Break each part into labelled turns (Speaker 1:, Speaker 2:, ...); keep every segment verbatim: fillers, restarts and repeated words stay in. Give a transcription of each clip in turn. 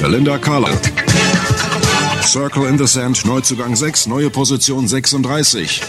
Speaker 1: Linda Carlisle. Circle in the Sand, Neuzugang sechs, neue Position sechsunddreißig.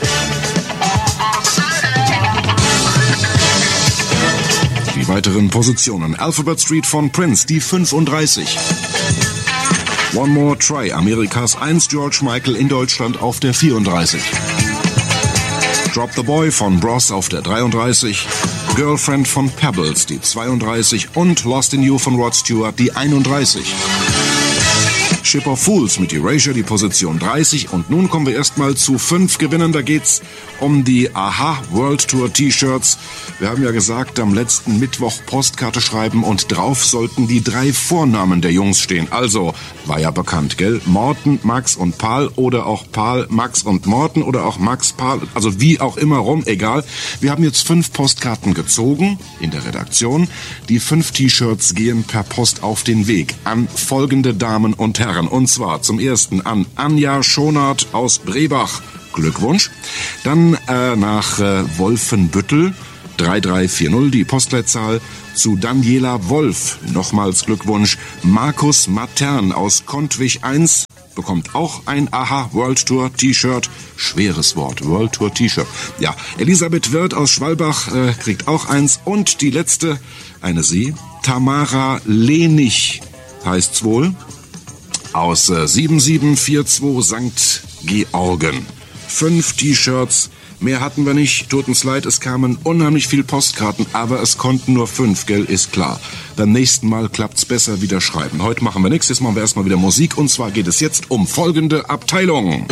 Speaker 1: Die weiteren Positionen: Alphabet Street von Prince, die fünfunddreißig. One More Try, Amerikas eins, George Michael in Deutschland auf der vierunddreißig. Drop the Boy von Bros auf der dreiunddreißig. Girlfriend von Pebbles, die zweiunddreißig. Und Lost in You von Rod Stewart, die einunddreißig. Ship of Fools mit Erasure, die Position dreißig. Und nun kommen wir erstmal zu fünf Gewinnen. Da geht's um die Aha World Tour T-Shirts. Wir haben ja gesagt, am letzten Mittwoch Postkarte schreiben und drauf sollten die drei Vornamen der Jungs stehen. Also, war ja bekannt, gell? Morten, Max und Paul oder auch Paul, Max und Morten oder auch Max, Paul, also wie auch immer rum, egal. Wir haben jetzt fünf Postkarten gezogen in der Redaktion. Die fünf T-Shirts gehen per Post auf den Weg an folgende Damen und Herren. Und zwar zum ersten an Anja Schonert aus Brebach. Glückwunsch. Dann äh, nach äh, Wolfenbüttel, drei drei vier null, die Postleitzahl. Zu Daniela Wolf, nochmals Glückwunsch. Markus Matern aus Kontwig eins bekommt auch ein Aha World Tour T-Shirt. Schweres Wort, World Tour T-Shirt. Ja, Elisabeth Wirth aus Schwalbach äh, kriegt auch eins. Und die letzte, eine Sie, Tamara Lenig heißt's wohl, aus äh, sieben sieben vier zwei Sankt Georgen. Fünf T-Shirts, mehr hatten wir nicht, tut uns leid, es kamen unheimlich viel Postkarten, aber es konnten nur fünf, gell, ist klar. Beim nächsten Mal klappt's besser, wieder schreiben. Heute machen wir nichts, jetzt machen wir erstmal wieder Musik, und zwar geht es jetzt um folgende Abteilung.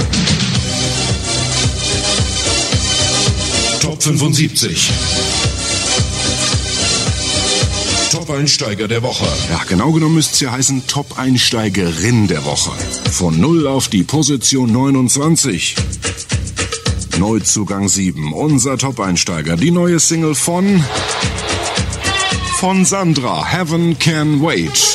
Speaker 1: Top fünfundsiebzig. Top-Einsteiger der Woche. Ja, genau genommen müsste es ja heißen Top-Einsteigerin der Woche. Von null auf die Position neunundzwanzig. Neuzugang sieben. Unser Top-Einsteiger. Die neue Single von... von Sandra. Heaven Can Wait.